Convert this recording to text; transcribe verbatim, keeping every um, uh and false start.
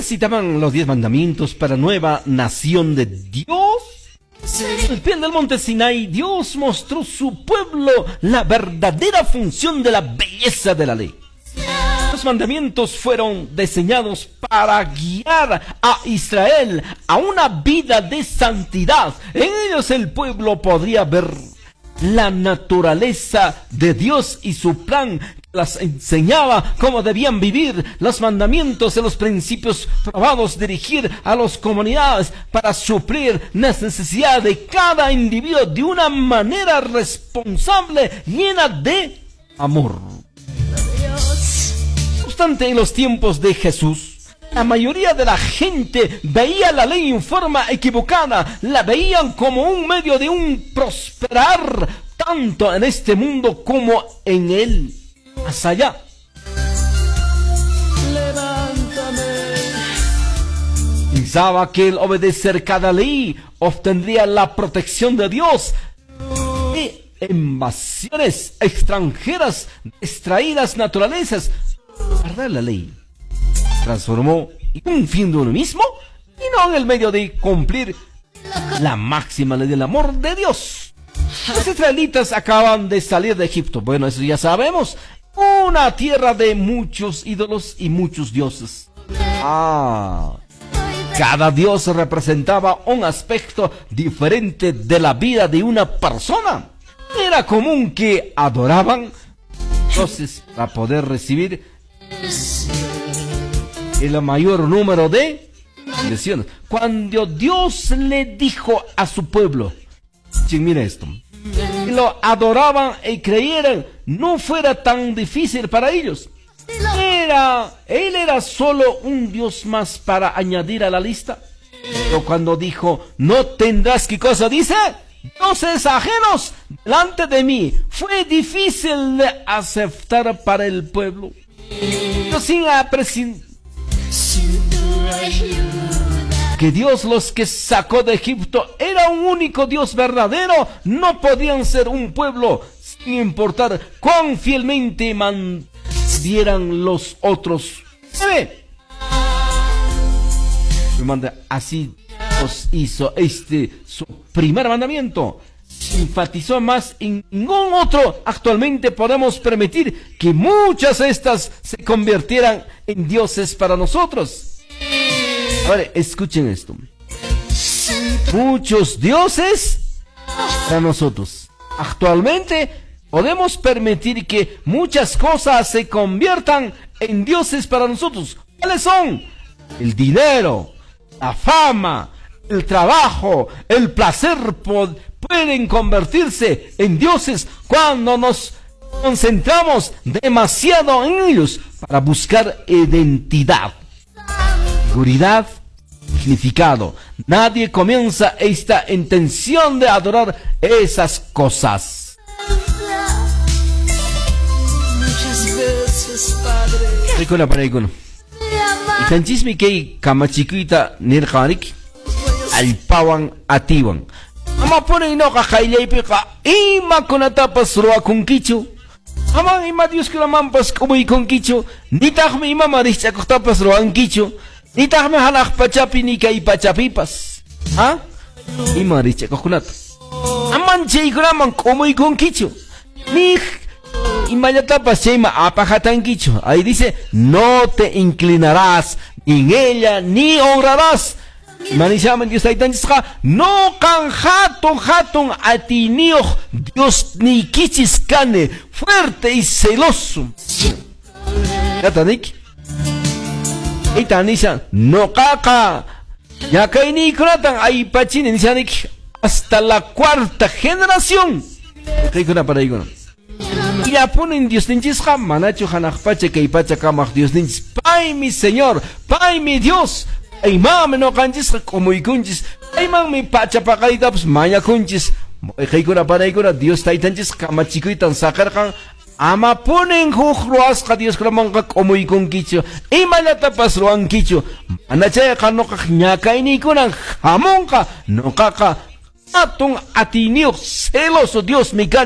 necesitaban los diez mandamientos para nueva nación de Dios? En el pie del monte Sinai, Dios mostró a su pueblo la verdadera función de la belleza de la ley. Los mandamientos fueron diseñados para guiar a Israel a una vida de santidad. En ellos el pueblo podría ver la naturaleza de Dios y su plan que las enseñaba cómo debían vivir. Los mandamientos y los principios probados dirigir a las comunidades para suplir las necesidades de cada individuo de una manera responsable, llena de amor. No obstante, en los tiempos de Jesús, la mayoría de la gente veía la ley en forma equivocada. La veían como un medio de un prosperar tanto en este mundo como en él más allá. Pensaba que el obedecer cada ley obtendría la protección de Dios de invasiones extranjeras, extraídas naturalezas. Guardar la ley transformó en un fin de uno mismo y no en el medio de cumplir la máxima ley del amor de Dios. Los israelitas acaban de salir de Egipto. Bueno, eso ya sabemos. Una tierra de muchos ídolos y muchos dioses. Ah, cada dios representaba un aspecto diferente de la vida de una persona. Era común que adoraban dioses para poder recibir el mayor número de bendiciones. Cuando Dios le dijo a su pueblo, mira esto, y lo adoraban y creyeran, no fuera tan difícil para ellos. Era, él era solo un Dios más para añadir a la lista. Pero cuando dijo, no tendrás, ¿qué cosa dice? Dioses ajenos delante de mí. Fue difícil de aceptar para el pueblo. Pero sin apreciar que Dios los que sacó de Egipto era un único Dios verdadero, no podían ser un pueblo sin importar cuán fielmente mantuvieran los otros. ¿Sabe? Así os hizo este su primer mandamiento. Enfatizó más en ningún otro. Actualmente podemos permitir que muchas de estas se convirtieran en dioses para nosotros. Ahora, escuchen esto. Muchos dioses para nosotros. Actualmente podemos permitir que muchas cosas se conviertan en dioses para nosotros. ¿Cuáles son? El dinero, la fama, el trabajo, el placer pueden convertirse en dioses cuando nos concentramos demasiado en ellos para buscar identidad, seguridad, significado. Nadie comienza esta intención de adorar esas cosas. Muchas veces, Padre. Recuerda para icono. Y tan chisme que kamachikuita nirkarik alpawan atiwan. Ama ponen no kajailay pika ima kunatapas roa kunkichu. Ama ima Dios que la mampas como y conquicho. Ni tajme ima maricha cotapas roan kichu. Ni tajme halak pachapi ni kai pachapipas. ¿Ah? Ima maricha coconata. Aman che graman como y conquicho. Ni imayatapas chema apajatan kichu. Ahí dice, no te inclinarás en ella ni honrarás. Manishaman Dios taitanchiska no kan hatun hatun atinioh Dios ni kichis kane fuerte y celoso. Yatanik itanisha no kaka ya kaini kunatan ay pachini nishanik hasta la cuarta generación. Kaikuna para iguna. Y la ponen Dios ninchiska manacho hanakpache que ipacha kamach Dios ninchis. Pai mi Señor, Pai mi Dios. Ay mami no canchis como y kunchis. Ay mami pacha pacaita pues maya kunchis. Ay kura para ikura Dios taitanchis kamachiku y tan sacar kan. Ama ponen jujruas ka Dios kramanka como y kunkicho. Ay malata pas ruang kicho. Anachaya ka no kaknyaka ini kunang hamonka no kaka atong atinio celoso Dios mi